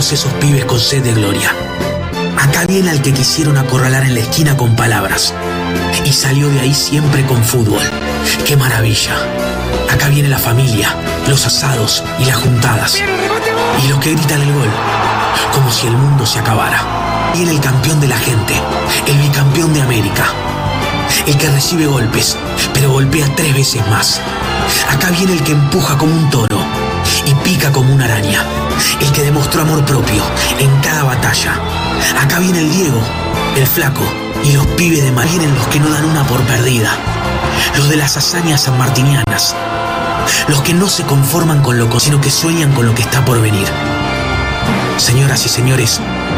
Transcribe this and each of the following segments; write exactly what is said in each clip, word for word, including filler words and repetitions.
todos esos pibes con sed de gloria. Acá viene al que quisieron acorralar en la esquina con palabras y salió de ahí siempre con fútbol. ¡Qué maravilla! Acá viene la familia, los asados y las juntadas. Y los que gritan el gol, como si el mundo se acabara. Viene el campeón de la gente, el bicampeón de América. El que recibe golpes, pero golpea tres veces más. Acá viene el que empuja como un toro y pica como una araña. El que demostró amor propio en cada batalla. Acá viene el Diego, el flaco y los pibes de mar. Vienen los que no dan una por perdida. Los de las hazañas sanmartinianas. Los que no se conforman con lo que, sino que sueñan con lo que está por venir. Señoras y señores,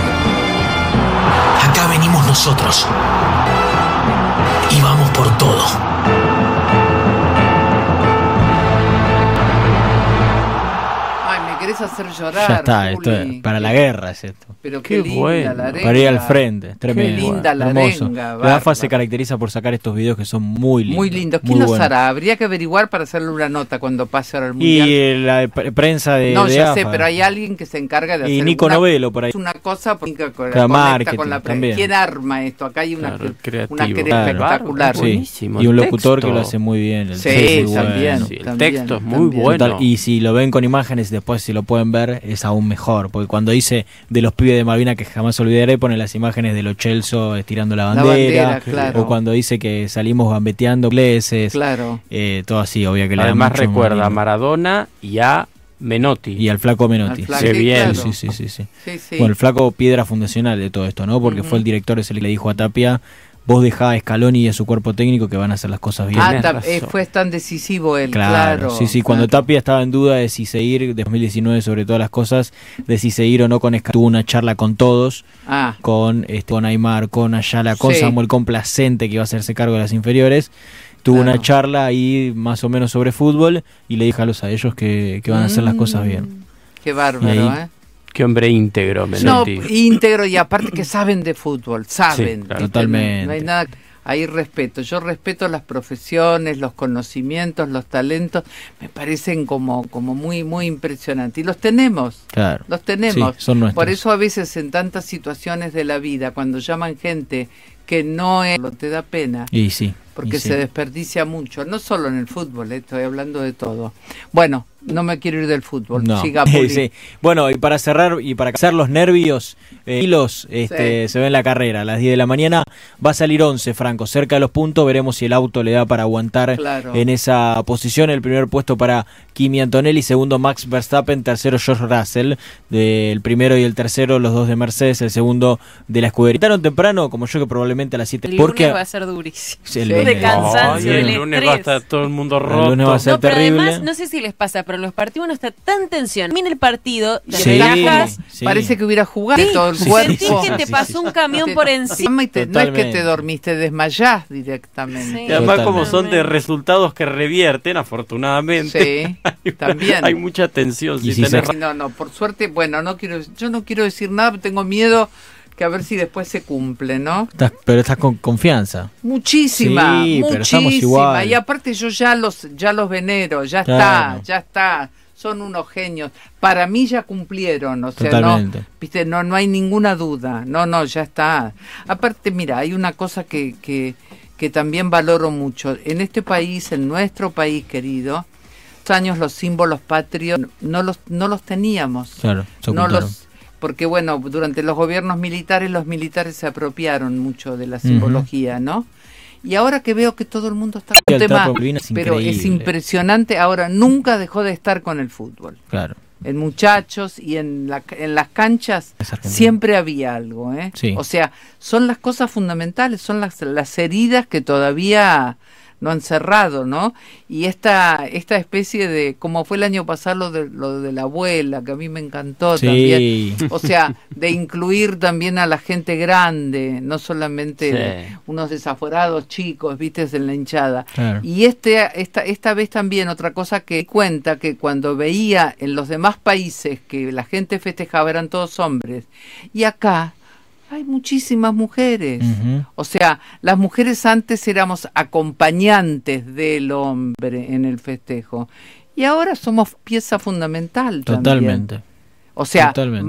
acá venimos nosotros. Y vamos por todo. Querés hacer llorar. Ya está, esto es para la guerra es esto. Pero qué, qué linda bueno. La arenga. Para ir al frente, tremendo. Qué linda la hermoso. arenga. La AFA se caracteriza por sacar estos videos que son muy lindos. Muy lindos. ¿Quién los hará? Habría que averiguar para hacerle una nota cuando pase ahora el mundial. Y la prensa de No, de ya AFA. sé, pero hay alguien que se encarga de y hacer Nico una, Novelo por ahí. una cosa porque claro, marketing, con la también. ¿Quién arma esto? Acá hay una, claro, una claro, espectacular. Sí. Buenísimo. Y un el locutor texto. que lo hace muy bien. El sí, texto muy también, bueno. Sí, el también, texto es muy también. bueno. Total, y si lo ven con imágenes después si lo pueden ver es aún mejor, porque cuando dice de los pibes de Malvinas que jamás olvidaré pone las imágenes de los Chelsea estirando la bandera, la bandera claro. o cuando dice que salimos gambeteando ingleses, claro. eh, todo así, obvio que le Además da mucho recuerda a más Maradona y a Menotti. y al flaco Menotti. Al flaco, Qué sí, bien. claro. Sí, sí, sí, sí. Sí, sí. Bueno, el flaco piedra fundacional de todo esto, ¿no? Porque uh-huh. fue el director ese que le dijo a Tapia, vos dejá a Scaloni y a su cuerpo técnico que van a hacer las cosas bien. Ah, ta- eh, fue tan decisivo él, claro. claro. Sí, sí, claro. cuando Tapia estaba en duda de si seguir, de dos mil diecinueve sobre todas las cosas, de si seguir o no con Scaloni, tuvo una charla con todos, ah. con, este, con Aymar, con Ayala, con sí. Samuel Complacente, que iba a hacerse cargo de las inferiores. Tuvo claro. una charla ahí más o menos sobre fútbol y le dijo a ellos que, que van a hacer las cosas bien. Qué bárbaro, ahí, ¿eh? Qué hombre íntegro, Menotti. No, íntegro y aparte que saben de fútbol, saben. Sí, claro. Totalmente. No hay nada, hay respeto. Yo respeto las profesiones, los conocimientos, los talentos. Me parecen como, como muy, muy impresionantes. Y los tenemos. Claro. Los tenemos. Sí, son nuestros. Por eso a veces en tantas situaciones de la vida, cuando llaman gente que no es, te da pena. Y sí. Porque y sí. se desperdicia mucho, no solo en el fútbol, eh, estoy hablando de todo. Bueno, no me quiero ir del fútbol. No. Siga, Puli. sí. Bueno, y para cerrar y para hacer los nervios, eh, hilos, este, sí. se ve en la carrera. A las diez de la mañana va a salir once, Franco, cerca de los puntos. Veremos si el auto le da para aguantar claro. en esa posición. El primer puesto para Kimi Antonelli, segundo Max Verstappen, tercero George Russell. El primero y el tercero, los dos de Mercedes, el segundo de la escudería. Estaron temprano, como yo, que probablemente a las siete. El porque lunes va a ser durísimo. El Sí. lunes, de cansancio, Ay, del el lunes estrés. va a estar todo el mundo roto. El lunes va a ser No, pero terrible. además, no sé si les pasa, pero en los partidos no está tan tensión. Mira el partido, te Sí, relajas, sí. Parece que hubiera jugado sí, todo el sí, cuerpo. sentís que te Sí, pasó sí, un sí. camión Te- por encima. y te- no es que te Totalmente. dormís, te desmayás directamente. Y además, Totalmente. como son de resultados que revierten, afortunadamente, Sí, hay, también. hay mucha tensión. Y Si si tenés se- razón. No, no, por suerte, bueno, no quiero, yo no quiero decir nada, tengo miedo que a ver si después se cumple, ¿no? Estás- pero estás con confianza. Muchísima, Sí, pero estamos muchísima. igual. Y aparte yo ya los, ya los venero, ya Claro. está, ya está. Son unos genios. Para mí ya cumplieron, o sea, Totalmente. no, viste, no, no hay ninguna duda. No, no, ya está. Aparte, mira, hay una cosa que, que, que también valoro mucho. En este país, en nuestro país querido, estos años los símbolos patrios no los, no los teníamos. Claro, se No ocultaron. los, porque bueno, durante los gobiernos militares, los militares se apropiaron mucho de la simbología, ¿no? Y ahora que veo que todo el mundo está con el el tema, Tato Molina es pero es increíble. impresionante, ahora nunca dejó de estar con el fútbol. Claro. En muchachos y en, la, en las canchas Es argentino. siempre había algo, ¿eh? Sí. O sea, son las cosas fundamentales, son las, las heridas que todavía no han cerrado, ¿no? Y esta esta especie de, como fue el año pasado lo de, lo de la abuela, que a mí me encantó Sí. también, o sea, de incluir también a la gente grande, no solamente Sí. de unos desaforados chicos, viste, en la hinchada. Claro. Y este esta esta vez también otra cosa que di cuenta que cuando veía en los demás países que la gente festejaba eran todos hombres y acá hay muchísimas mujeres. Ujú. O sea, las mujeres antes éramos acompañantes del hombre en el festejo y ahora somos pieza fundamental también. Totalmente. O sea, Totalmente.